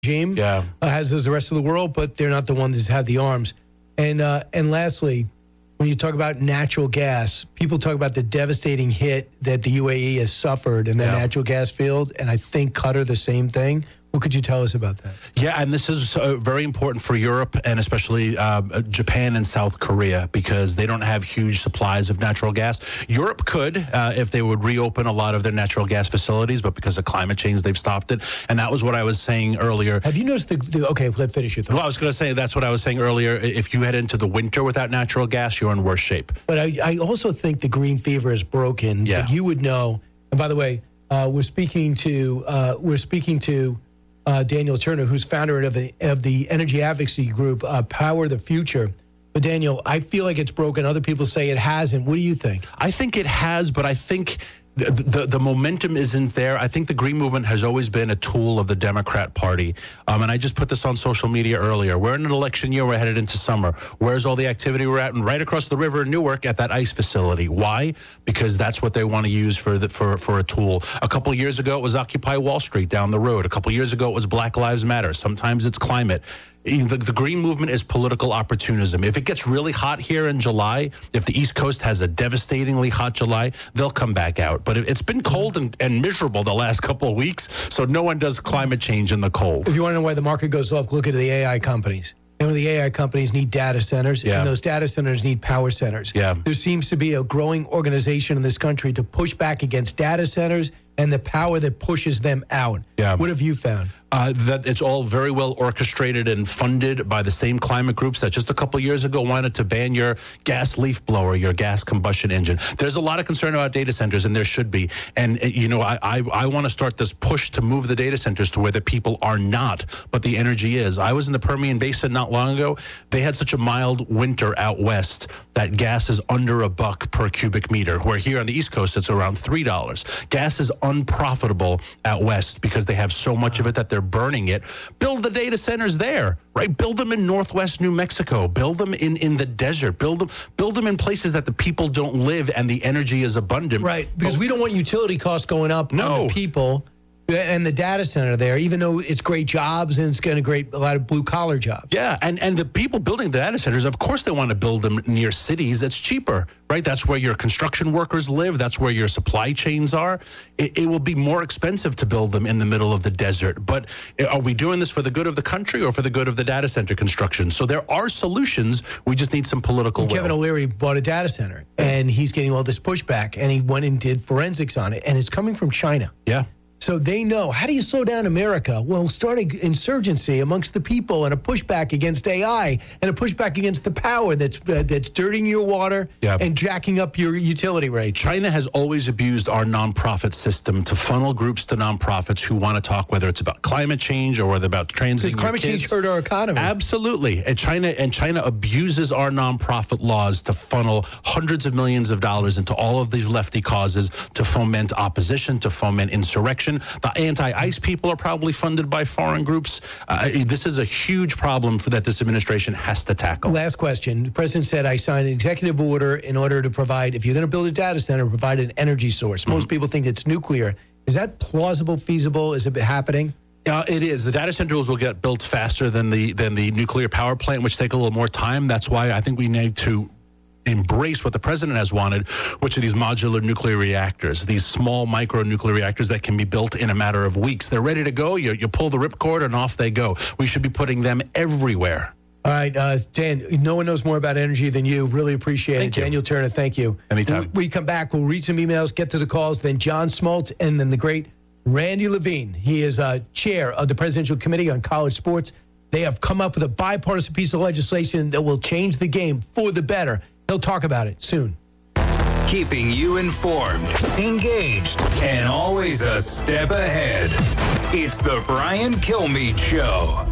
regime has as the rest of the world, but they're not the ones that have the arms. And lastly, when you talk about natural gas, people talk about the devastating hit that the UAE has suffered in the natural gas field, and I think Qatar the same thing. What could you tell us about that? Yeah, and this is very important for Europe and especially Japan and South Korea because they don't have huge supplies of natural gas. Europe could if they would reopen a lot of their natural gas facilities, but because of climate change, they've stopped it. And that was what I was saying earlier. Have you noticed okay, let's finish your thought. Well, I was going to say that's what I was saying earlier. If you head into the winter without natural gas, you're in worse shape. But I also think the green fever is broken. Yeah. But you would know. And by the way, we're speaking to Daniel Turner, who's founder of the energy advocacy group Power the Future. But Daniel, I feel like it's broken. Other people say it hasn't. What do you think? I think it has, but I think the momentum isn't there. I think the Green Movement has always been a tool of the Democrat Party. And I just put this on social media earlier. We're in an election year. We're headed into summer. Where's all the activity we're at? And right across the river in Newark at that ICE facility. Why? Because that's what they want to use for a tool. A couple of years ago, it was Occupy Wall Street down the road. A couple of years ago, it was Black Lives Matter. Sometimes it's climate. The Green Movement is political opportunism. If it gets really hot here in July, if the East Coast has a devastatingly hot July, they'll come back out. But it's been cold and miserable the last couple of weeks, so no one does climate change in the cold. If you want to know why the market goes up, look at the AI companies. You know, the AI companies need data centers, and those data centers need power centers. Yeah. There seems to be a growing organization in this country to push back against data centers and the power that pushes them out. Yeah. What have you found? That it's all very well orchestrated and funded by the same climate groups that just a couple of years ago wanted to ban your gas leaf blower, your gas combustion engine. There's a lot of concern about data centers, and there should be. And, you know, I want to start this push to move the data centers to where the people are not, but the energy is. I was in the Permian Basin not long ago. They had such a mild winter out west that gas is under $1 per cubic meter, where here on the East Coast, it's around $3. Gas is unprofitable out west because they have so much of it that they're burning it. Build the data centers there, right? Build them in Northwest New Mexico. Build them in the desert. Build them in places that the people don't live and the energy is abundant. Right, because we don't want utility costs going up on the people and the data center there, even though it's great jobs and it's going to create a lot of blue-collar jobs. Yeah, and the people building the data centers, of course they want to build them near cities. It's cheaper, right? That's where your construction workers live. That's where your supply chains are. It will be more expensive to build them in the middle of the desert. But are we doing this for the good of the country or for the good of the data center construction? So there are solutions. We just need some political will. Kevin O'Leary bought a data center, and he's getting all this pushback, and he went and did forensics on it, and it's coming from China. Yeah. So they know, how do you slow down America? Well, start an insurgency amongst the people and a pushback against AI and a pushback against the power that's dirtying your water and jacking up your utility rates. China has always abused our nonprofit system to funnel groups to nonprofits who want to talk, whether it's about climate change or whether about transiting. Because climate change hurt our economy. Absolutely. And China abuses our nonprofit laws to funnel hundreds of millions of dollars into all of these lefty causes to foment opposition, to foment insurrection. The anti-ICE people are probably funded by foreign groups. This is a huge problem that this administration has to tackle. Last question. The president said, I signed an executive order in order to provide, if you're going to build a data center, provide an energy source. Most people think it's nuclear. Is that plausible, feasible? Is it happening? It is. The data centers will get built faster than the nuclear power plant, which take a little more time. That's why I think we need to embrace what the president has wanted, which are these modular nuclear reactors, these small micro nuclear reactors that can be built in a matter of weeks. They're ready to go. You pull the ripcord and off they go. We should be putting them everywhere. All right, Dan, no one knows more about energy than you. Really appreciate it. Daniel Turner, thank you. Anytime. We come back, we'll read some emails, get to the calls, then John Smoltz, and then the great Randy Levine. He is chair of the Presidential Committee on College Sports. They have come up with a bipartisan piece of legislation that will change the game for the better. He'll talk about it soon. Keeping you informed, engaged, and always a step ahead. It's the Brian Kilmeade Show.